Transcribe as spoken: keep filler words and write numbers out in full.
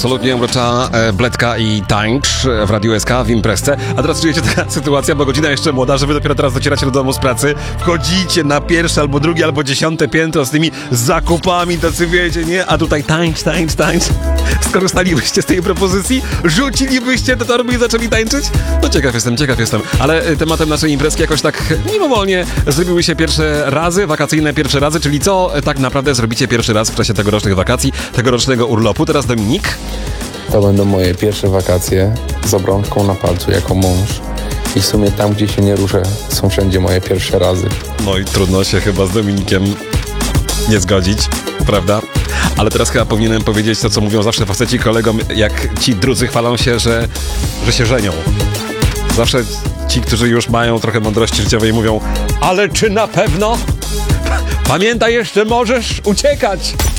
absolutnie urocza e, Bledka i Tańcz w Radiu S K w imprezce. A teraz czujecie taka sytuacja, bo godzina jeszcze młoda, że wy dopiero teraz docieracie do domu z pracy, wchodzicie na pierwsze albo drugie albo dziesiąte piętro z tymi zakupami, tacy wiecie, nie? A tutaj tańcz, tańcz, tańcz. Skorzystalibyście z tej propozycji? Rzucilibyście te torby i zaczęli tańczyć? No ciekaw jestem, ciekaw jestem. Ale tematem naszej imprezki jakoś tak mimowolnie zrobiły się pierwsze razy, wakacyjne pierwsze razy, czyli co tak naprawdę zrobicie pierwszy raz w czasie tegorocznych wakacji, tegorocznego urlopu. Teraz Dominik. To będą moje pierwsze wakacje z obrączką na palcu jako mąż. I w sumie tam, gdzie się nie ruszę, są wszędzie moje pierwsze razy. No i trudno się chyba z Dominikiem nie zgodzić, prawda? Ale teraz chyba powinienem powiedzieć to, co mówią zawsze faceci kolegom, jak ci drudzy chwalą się, że, że się żenią. Zawsze ci, którzy już mają trochę mądrości życiowej, mówią: ale czy na pewno? Pamiętaj, jeszcze możesz uciekać!